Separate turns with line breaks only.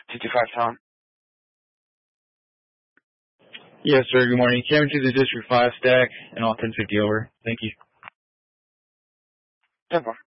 225 Tom.
Yes, sir. Good morning. Cameron to the District 5 stack and all 1050 over. Thank you.
10-4.